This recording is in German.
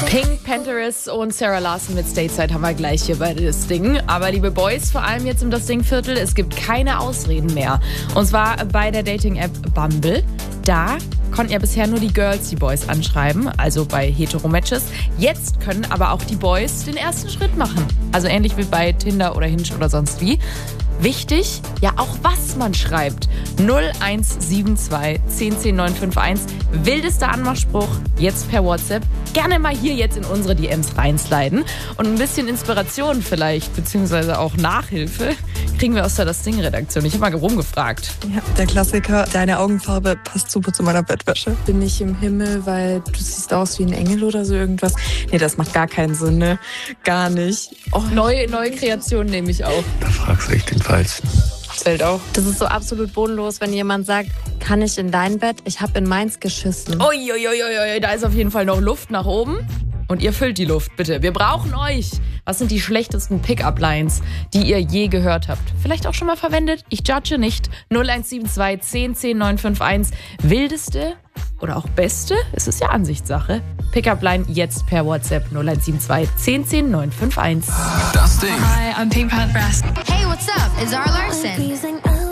Pink, Panteris und Sarah Larson mit Stateside haben wir gleich hier bei das Ding. Aber liebe Boys, vor allem jetzt im Das Ding-Viertel, es gibt keine Ausreden mehr. Und zwar bei der Dating-App Bumble. Da konnten ja bisher nur die Girls die Boys anschreiben, also bei Hetero-Matches. Jetzt können aber auch die Boys den ersten Schritt machen. Also ähnlich wie bei Tinder oder Hinge oder sonst wie. Wichtig, ja auch was man schreibt. 0172 10 951. Wildester Anmachspruch, jetzt per WhatsApp. Gerne mal hier jetzt in unsere DMs reinsliden. Und ein bisschen Inspiration vielleicht, beziehungsweise auch Nachhilfe, kriegen wir aus der Das Ding-Redaktion. Ich habe mal rumgefragt. Ja, der Klassiker, deine Augenfarbe passt super zu meiner Bettwäsche. Bin ich im Himmel, weil du siehst aus wie ein Engel oder so irgendwas. Nee, das macht gar keinen Sinn, ne? Gar nicht. Oh, neue Kreation nehme ich auch. Da fragst du echt den Falschen. Zählt auch. Das ist so absolut bodenlos, wenn jemand sagt, kann ich in dein Bett? Ich habe in meins geschissen. Uiuiuiui, da ist auf jeden Fall noch Luft nach oben. Und ihr füllt die Luft, bitte. Wir brauchen euch. Was sind die schlechtesten Pick-up-Lines, die ihr je gehört habt? Vielleicht auch schon mal verwendet? Ich judge nicht. 0172 10 951. Wildeste oder auch beste? Es ist ja Ansichtssache. Pick-up-Line jetzt per WhatsApp 0172 10 951. Das Ding. Hi, I'm Pink Panthers. Hey, what's up? It's Zara Larsson.